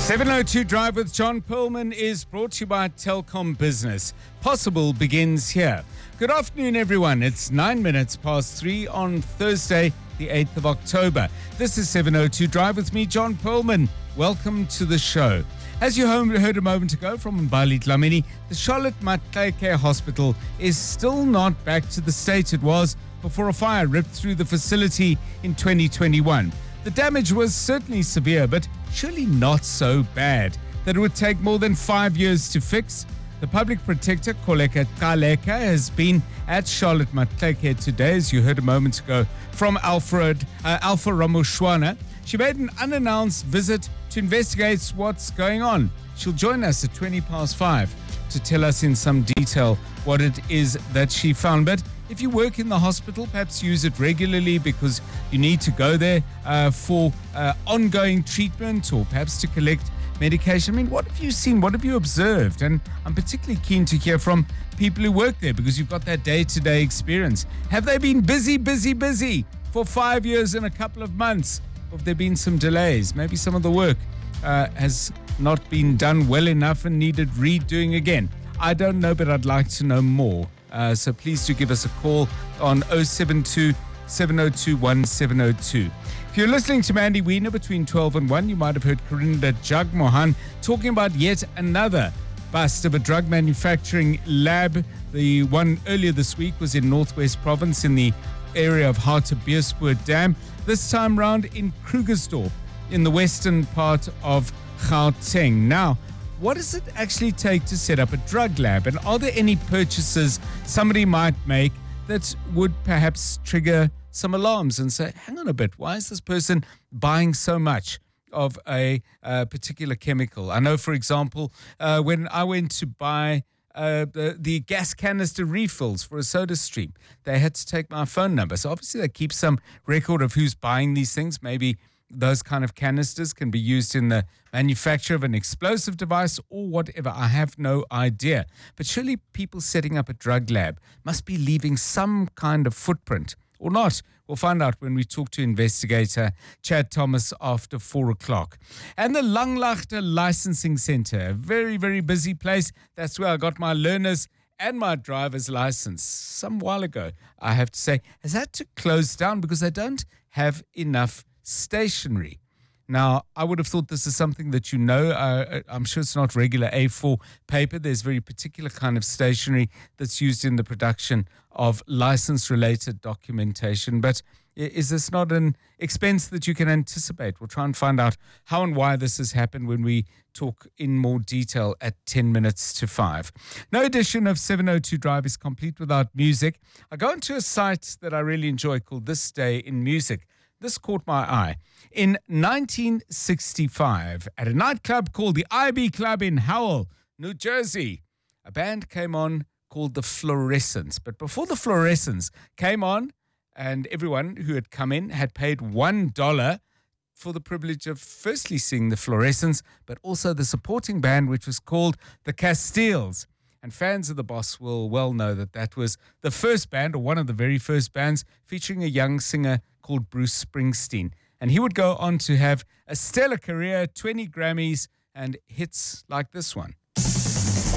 702 Drive with John Perlman is brought to you by Telkom Business. Possible begins here. Good afternoon, everyone. It's 9 minutes past 3 on Thursday, the 8th of October. This is 702 Drive with me, John Perlman. Welcome to the show. As you heard a moment ago from Mbali Dlamini, the Charlotte Maxeke Hospital is still not back to the state it was before a fire ripped through the facility in 2021. The damage was certainly severe, but surely not so bad that it would take more than 5 years to fix. The public protector, Koleka Kaleka, has been at Charlotte Maxeke today, as you heard a moment ago from Alpha Ramoshwana. She made an unannounced visit to investigate what's going on. She'll join us at 20 past 5 to tell us in some detail what it is that she found. But if you work in the hospital, perhaps use it regularly because you need to go there for ongoing treatment or perhaps to collect medication. I mean, what have you seen? What have you observed? And I'm particularly keen to hear from people who work there because you've got that day-to-day experience. Have they been busy for 5 years and a couple of months? Or have there been some delays? Maybe some of the work has not been done well enough and needed redoing again. I don't know, but I'd like to know more. So please do give us a call on 072 702 1702. If you're listening to Mandy Wiener between 12 and 1, you might have heard Karinda Jagmohan talking about yet another bust of a drug manufacturing lab. The one earlier this week was in Northwest Province in the area of Hartbeespoort Dam. This time round in Krugersdorp in the western part of Gauteng. Now, what does it actually take to set up a drug lab? And are there any purchases somebody might make that would perhaps trigger some alarms and say, hang on a bit, why is this person buying so much of a particular chemical? I know, for example, when I went to buy the gas canister refills for a soda stream, they had to take my phone number. So obviously they keep some record of who's buying these things. Maybe those kind of canisters can be used in the manufacture of an explosive device or whatever. I have no idea. But surely people setting up a drug lab must be leaving some kind of footprint or not. We'll find out when we talk to investigator Chad Thomas after 4 o'clock. And the Langlaagte Licensing Centre, a very, very busy place. That's where I got my learner's and my driver's license some while ago, I have to say, has had to close down because they don't have enough stationery. Now, I would have thought this is something that you know. I'm sure it's not regular A4 paper. There's very particular kind of stationery that's used in the production of license-related documentation. But is this not an expense that you can anticipate? We'll try and find out how and why this has happened when we talk in more detail at 10 minutes to 5. No edition of 702 Drive is complete without music. I go into a site that I really enjoy called This Day in Music. This caught my eye. In 1965, at a nightclub called the IB Club in Howell, New Jersey, a band came on called the Fluorescents. But before the Fluorescents came on, and everyone who had come in had paid $1 for the privilege of firstly seeing the Fluorescents, but also the supporting band, which was called the Castiles. And fans of the Boss will well know that that was the first band, or one of the very first bands, featuring a young singer called Bruce Springsteen. And he would go on to have a stellar career, 20 Grammys, and hits like this one.